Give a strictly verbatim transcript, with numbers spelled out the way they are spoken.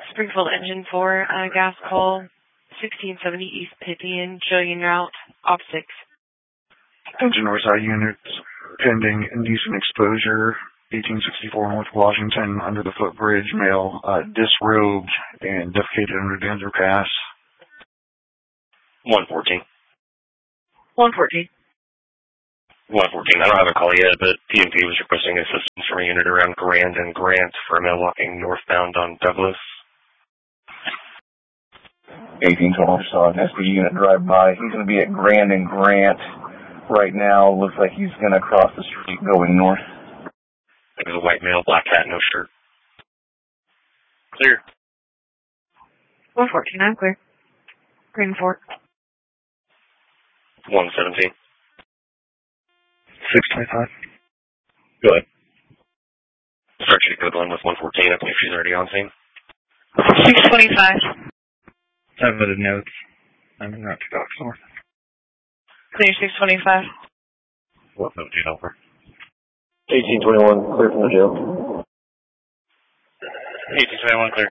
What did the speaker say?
Springfield Engine four, uh, gas call, sixteen seventy East Pythian, Jillian route, op six. Engine Northside units, pending indecent exposure, eighteen sixty-four North Washington, under the footbridge, male, uh, disrobed and defecated under the underpass. one fourteen. one fourteen. one fourteen. I don't have a call yet, but P M P was requesting assistance from a unit around Grand and Grant for a male walking northbound on Douglas. eighteen twelve, saw an S D unit drive by. He's going to be at Grand and Grant right now. Looks like he's going to cross the street going north. There's a white male, black hat, no shirt. Clear. one fourteen, I'm clear. Green Fort. one seventeen. six twenty-five. Go ahead. Start sheet code one with one fourteen. I believe she's already on scene. six twenty-five. I've noted notes. I'm not two docks north. Clear six twenty-five. What note do you help her? eighteen twenty-one, clear from the jail. eighteen twenty-one, clear.